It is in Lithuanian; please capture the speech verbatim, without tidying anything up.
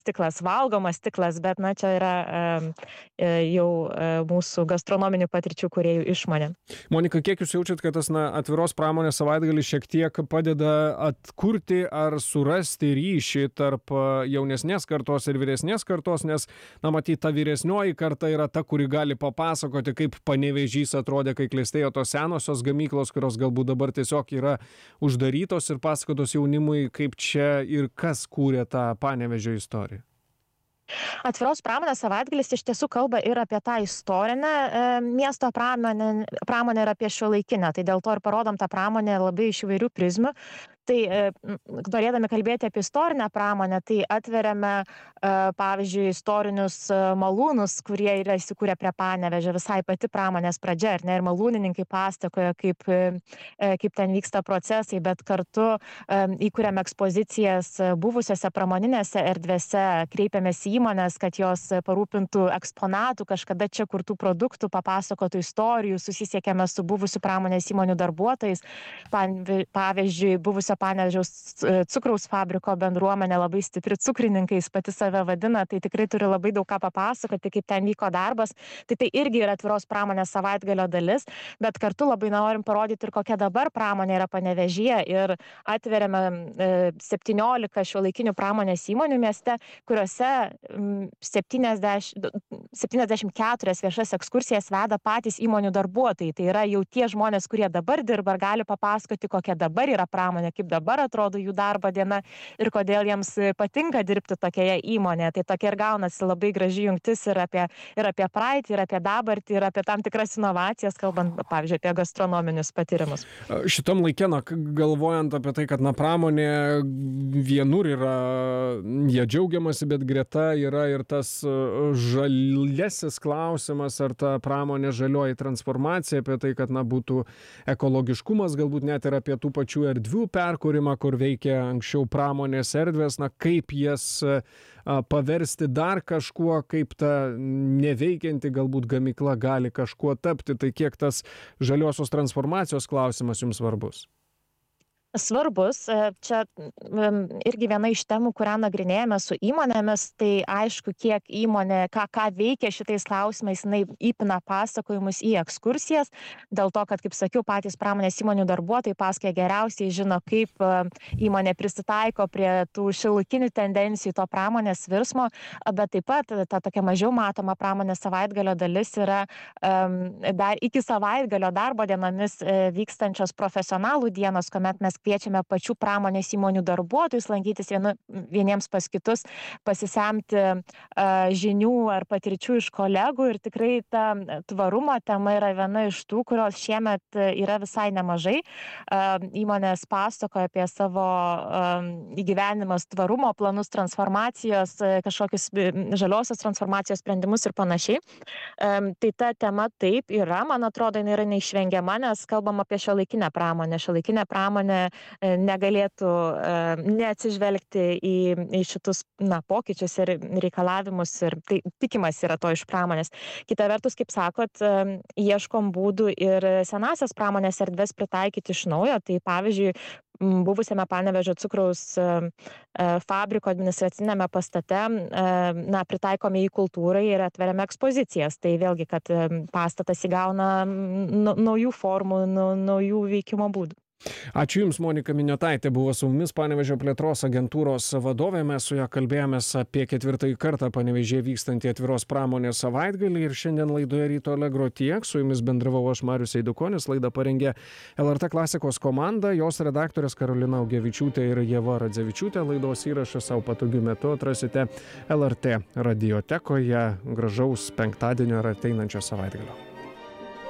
stiklas, valgomas stiklas, bet, na, čia yra e, jau e, mūsų gastronominių patirčių kūrėjų išmonė. Monika, kiek jūs jaučiat, kad tas na, atviros pramonės savaitgalis šiek tiek padeda atkurti ar surasti ryšį tarp jaunesnės kartos ir vyresnės kartos, nes, na, matyt, ta vyresnioji karta yra ta, kuri gali papasakoti, kaip Panevėžys atrodė, kai klestėjo tos senosios gamyklos, kurios galbūt dabar tiesiog yra uždarytos ir pasakotos jaunimui, kaip čia ir kas kūrė tą Panevėžio istoriją. Atviros pramonės savaitgalis iš tiesų kalba ir apie tą istorinę e, miesto pramonę, pramonę ir apie šiuolaikinę. Tai dėl to ir parodom tą pramonę labai iš įvairių prizmių. Tai e, norėdami kalbėti apie istorinę pramonę, tai atveriame, e, pavyzdžiui, istorinius malūnus, kurie yra įsikūrę prie Panevėžio, visai pati pramonės pradžia, ar ne, ir malūnininkai pasakoja, kaip, e, kaip ten vyksta procesai, bet kartu e, įkūrėme ekspozicijas buvusiose pramoninėse erdvėse, kreipiamės į įmonės, kad jos parūpintų eksponatų, kažkada čia kurtų produktų, papasakotų istorijų, susisiekėme su buvusių pramonės įmonių darbuotojais, pavyzdžiui, buvusio Panevėžiaus cukraus fabriko bendruomenė labai stipri cukrininkais, pati save vadina, tai tikrai turi labai daug ką papasakoti, kaip ten vyko darbas. Tai tai irgi yra atviros pramonės savaitgalio dalis, bet kartu labai norim parodyti ir kokia dabar pramonė yra Panevėžyje ir atveriame septyniolika šiuolaikinių pramonės įmonių mieste, kuriuose septyniasdešimt, septyniasdešimt keturias viešas ekskursijas veda patys įmonių darbuotojai. Tai yra jau tie žmonės, kurie dabar dirba ir gali papasakoti, kokia dabar yra pramonė, kaip dabar atrodo jų darbo diena ir kodėl jiems patinka dirbti tokioje įmonėje. Tai tokia ir gaunasi labai graži jungtis ir apie, ir apie praeitį, ir apie dabartį, ir apie tam tikras inovacijas, kalbant, pavyzdžiui, apie gastronominius patyrimus. Šitam laikė, na, galvojant apie tai, kad na, pramonė vienur yra, jie džiaugiamasi, bet greta yra ir tas žalėsis klausimas, ar ta pramonė žalioji transformacija, apie tai, kad na, būtų ekologiškumas, galbūt net ir apie tų pačių erdvių perkūrimą, kur veikia anksčiau pramonės erdvės, na kaip jas paversti dar kažkuo, kaip ta neveikianti galbūt gamykla gali kažkuo tapti, tai kiek tas žaliosios transformacijos klausimas jums svarbus? Svarbus. Čia irgi viena iš temų, kurią nagrinėjame su įmonėmis, tai aišku, kiek įmonė, ką, ką veikia šitais klausimais, jinai įpina pasakojimus į ekskursijas, dėl to, kad, kaip sakiau, patys pramonės įmonių darbuotojai pasakoja geriausiai žino, kaip įmonė prisitaiko prie tų šiuolaikinių tendencijų, to pramonės virsmo, bet taip pat ta tokia mažiau matoma pramonės savaitgalio dalis yra um, dar iki savaitgalio darbo dienomis vykstančios profesionalų dienos, kuomet mes kviečiame pačių pramonės įmonių darbuotojus lankytis vienu, vieniems pas kitus, pasisemti uh, žinių ar patirčių iš kolegų ir tikrai ta tvarumo tema yra viena iš tų, kurios šiemet yra visai nemažai. Uh, įmonės pasakoja apie savo um, įgyvenimas tvarumo planus, transformacijos, kažkokius žaliosios transformacijos sprendimus ir panašiai. Um, tai ta tema taip yra, man atrodo, jinai yra neišvengiama, nes kalbam apie šiuolaikinę pramonę. Šiuolaikinė pramonė negalėtų neatsižvelgti į, į šitus na, pokyčius ir reikalavimus ir tai tikimas yra to iš pramonės. Kita vertus, kaip sakot, ieškom būdų ir senasias pramonės erdvės pritaikyti iš naujo. Tai pavyzdžiui, buvusiame Panevėžio cukraus fabriko administracinėme pastate na, pritaikome į kultūrai ir atveriame ekspozicijas. Tai vėlgi, kad pastatas įgauna naujų formų, naujų veikimo būdų. Ačiū Jums, Monika Miniotaitė buvo su mumis, Panevėžio plėtros agentūros vadovė. Mes su ja kalbėjomės apie ketvirtąjį kartą Panevėžyje vykstantį atviros pramonės savaitgalį ir šiandien laidoje Ryto Allegro tiek. Su Jumis bendravau aš, Marius Eidukonis, laidą parengė L R T klasikos komanda, jos redaktorės Karolina Augevičiūtė ir Ieva Radzevičiūtė. Laidos įrašą savo patogiu metu atrasite L R T radiotekoje. Gražaus penktadienio ir ateinančio savaitgalio.